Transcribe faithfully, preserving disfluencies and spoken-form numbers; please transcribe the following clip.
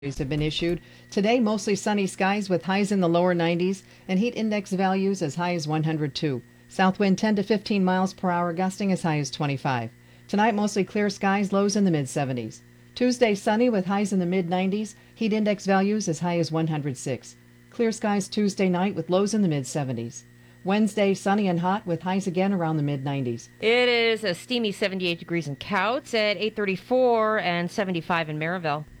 have been issued. Today, mostly sunny skies with highs in the lower nineties and heat index values as high as one hundred two. South wind ten to fifteen miles per hour, gusting as high as twenty-five. Tonight, mostly clear skies, lows in the mid seventies. Tuesday, sunny with highs in the mid nineties, heat index values as high as one hundred six. Clear skies Tuesday night with lows in the mid seventies. Wednesday, sunny and hot with highs again around the mid nineties. It is a steamy seventy-eight degrees in Couts at eight thirty-four and seventy-five in Maryville.